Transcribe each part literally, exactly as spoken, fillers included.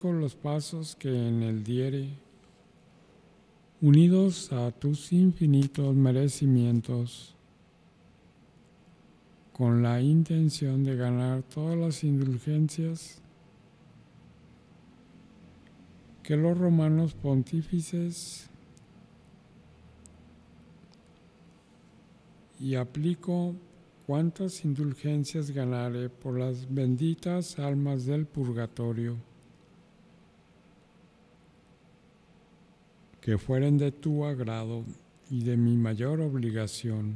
con los pasos que en él diere, unidos a tus infinitos merecimientos, con la intención de ganar todas las indulgencias que los romanos pontífices y aplico cuantas indulgencias ganare por las benditas almas del purgatorio, que fueren de tu agrado y de mi mayor obligación.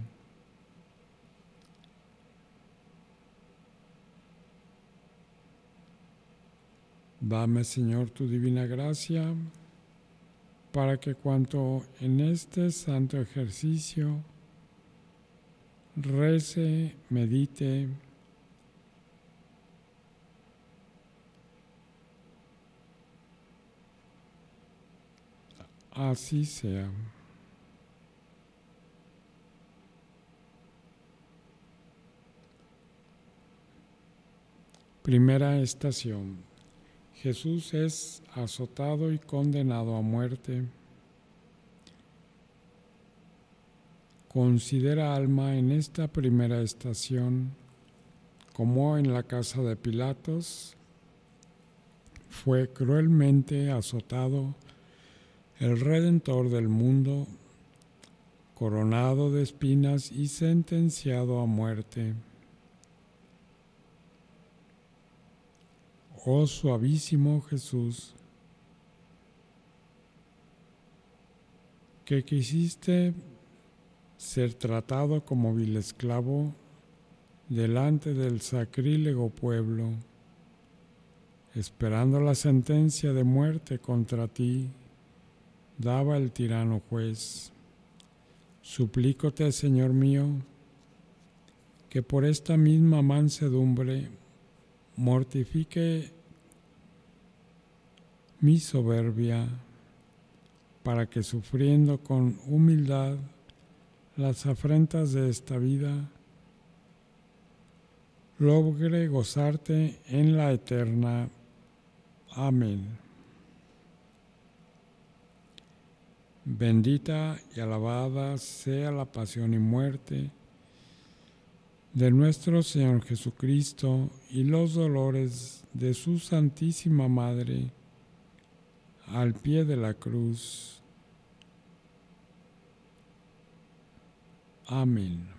Dame, Señor, tu divina gracia, para que cuanto en este santo ejercicio rece, medite, así sea. Primera estación. Jesús es azotado y condenado a muerte. Considera, alma, en esta primera estación, como en la casa de Pilatos, fue cruelmente azotado el Redentor del mundo, coronado de espinas y sentenciado a muerte. Oh suavísimo Jesús, que quisiste ser tratado como vil esclavo delante del sacrílego pueblo, esperando la sentencia de muerte contra ti, daba el tirano juez. Suplícote, Señor mío, que por esta misma mansedumbre mortifique mi soberbia, para que sufriendo con humildad las afrentas de esta vida, logre gozarte en la eterna. Amén. Bendita y alabada sea la pasión y muerte de nuestro Señor Jesucristo y los dolores de su Santísima Madre al pie de la cruz. Amén.